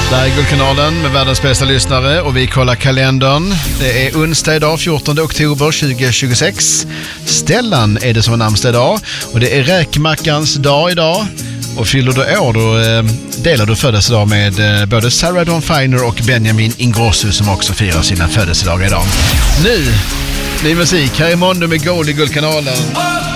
Där är Guldkanalen med världens bästa lyssnare och vi kollar kalendern. Det är onsdag idag, 14 oktober 2026. Stellan är det som är namnsdag idag och det är räkmackans dag idag. Och fyller du år då delar du födelsedag med både Sarah Dawn Finer och Benjamin Ingrosso som också firar sina födelsedagar idag. Nu, ny musik. Här är Mondo med Gold i Guldkanalen.